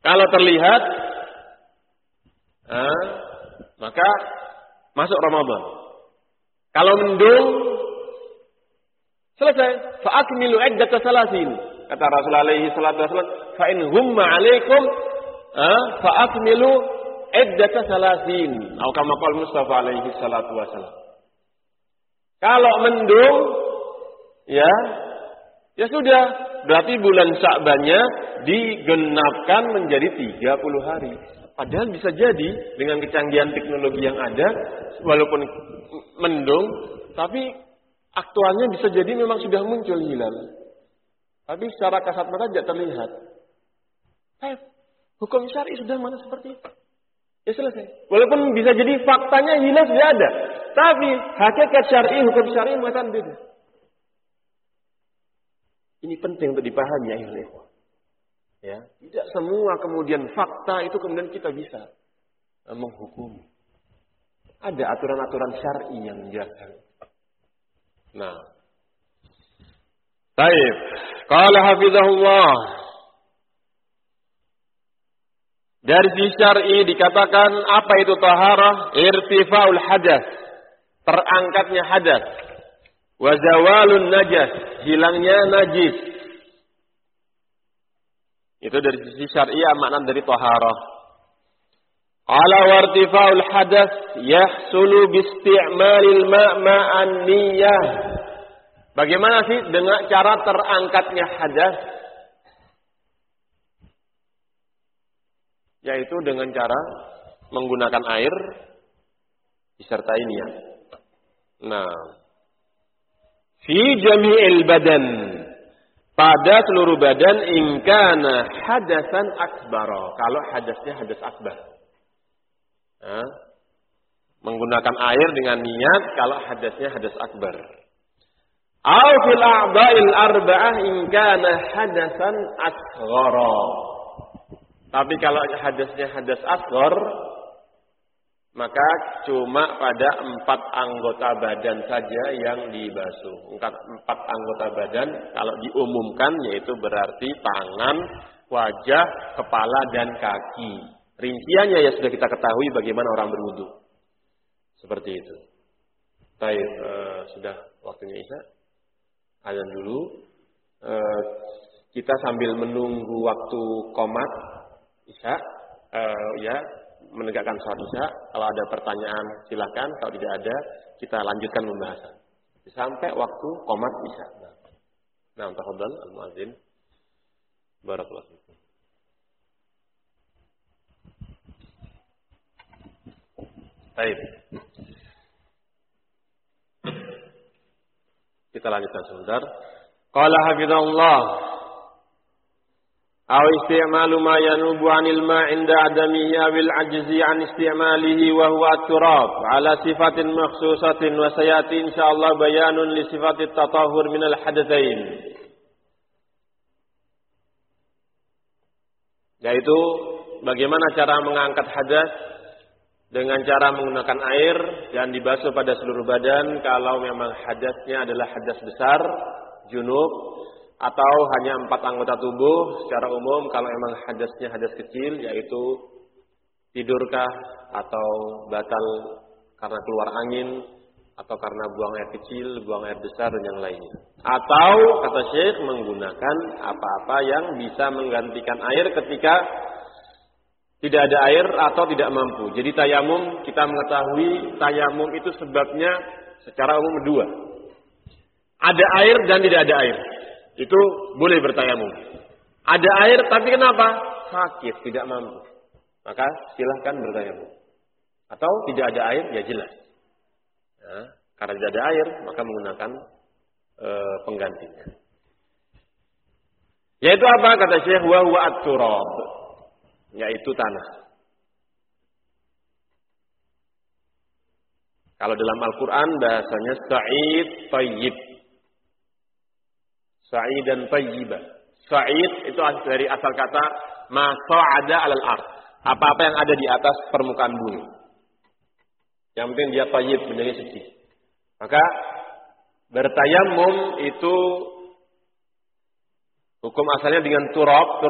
Kalau terlihat, maka masuk Ramadan. Kalau mendung, selesai. Fa'akmilu iddata salasin. Kata Rasulullah alaihi salatu wasallam, fa in humma 'alaikum fa'akmilu iddata salasin. Atau kama qala Mustafa alaihi salatu wasallam. Kalau mendung, ya sudah. Berarti bulan Sya'bannya digenapkan menjadi 30 hari. Padahal bisa jadi dengan kecanggihan teknologi yang ada, walaupun mendung, tapi aktualnya bisa jadi memang sudah muncul hilal. Tapi secara kasat mata tidak terlihat. Hukum syar'i sudah mana seperti itu. Ya selesai. Walaupun bisa jadi faktanya hilal sudah ada. Tapi hakikat syar'i, hukum syar'i mengatakan beda. Ini penting untuk dipahami ya ikhwan. Ya, tidak semua kemudian fakta itu kemudian kita bisa menghukumi. Ada aturan-aturan syar'i yang menjelaskan. Nah, baik. Qala hafizahullah. Dari sisi syar'i dikatakan apa itu taharah? Irtifaul hadas. Terangkatnya hadas. Wa zawalun najas. Hilangnya najis. Itu dari sisi syar'iyyah makna dari taharah. Ala wartifaul hadas yahsulu biisti'malil ma'an niyyah. Bagaimana sih dengan cara terangkatnya hadas? Yaitu dengan cara menggunakan air disertai niat. Nah, fi jami'il badan. Pada seluruh badan ingkana hadasan akbara. Kalau hadasnya hadas akbar. Menggunakan air dengan niat kalau hadasnya hadas akbar. Au fil a'dha'il arba'ah ingkana hadasan asghara. Tapi kalau hadasnya hadas asghar, maka cuma pada 4 anggota badan saja yang dibasuh. 4 anggota badan kalau diumumkan yaitu berarti tangan, wajah, kepala dan kaki. Rinciannya ya sudah kita ketahui bagaimana orang berwudu. Seperti itu. Baik, sudah waktunya Isya. Azan dulu. Kita sambil menunggu waktu qomat Isya, ya menegakkan sholat Isya. Kalau ada pertanyaan silakan, kalau tidak ada kita lanjutkan pembahasan sampai waktu qomat Isya. Nah, tafadhal al-muadzin. Barakallahu fikum. Baik. Kita lanjutkan sebentar. Qala hafizahullah. Aw isti'malu ma yanubu 'anil ma' 'inda 'adamihi awil 'ajzi 'an isti'malihi wa huwa at-turab 'ala sifatin makhsusatin wa sayati insyaallah bayanun li sifatit tatahhur minal hadatsain. Yaitu bagaimana cara mengangkat hadas dengan cara menggunakan air dan dibasuh pada seluruh badan kalau memang hadasnya adalah hadas besar, junub, atau hanya 4 anggota tubuh secara umum. Kalau memang hadasnya hadas kecil, yaitu tidurkah atau batal karena keluar angin atau karena buang air kecil, buang air besar dan yang lainnya. Atau kata Syekh menggunakan apa-apa yang bisa menggantikan air ketika tidak ada air atau tidak mampu. Jadi tayamum, kita mengetahui tayamum itu sebabnya secara umum 2. Ada air dan tidak ada air. Itu boleh bertayamum. Ada air tapi kenapa? Sakit, tidak mampu. Maka silahkan bertayamum. Atau tidak ada air, ya jelas. Ya, karena tidak ada air, maka menggunakan penggantinya. Yaitu apa? Kata Syekh, wa huwa at-turab. Yaitu tanah. Kalau dalam Al-Quran bahasanya sa'id tayyib. Sa'id dan tayyibah. Sa'id itu dari asal kata ma sa'ada 'alal ard. Apa-apa yang ada di atas permukaan bumi. Yang penting dia tayyib, menjadi suci. Maka bertayamum itu hukum asalnya dengan turab.